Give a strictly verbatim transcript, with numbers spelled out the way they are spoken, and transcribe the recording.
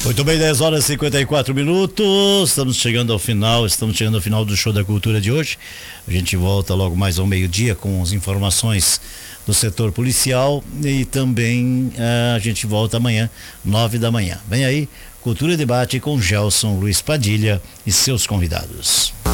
Muito bem, dez horas e cinquenta e quatro minutos, estamos chegando ao final, estamos chegando ao final do Show da Cultura de hoje. A gente volta logo mais ao meio-dia com as informações do setor policial e também uh, a gente volta amanhã, nove da manhã. Vem aí, Cultura e Debate com Gelson Luiz Padilha e seus convidados.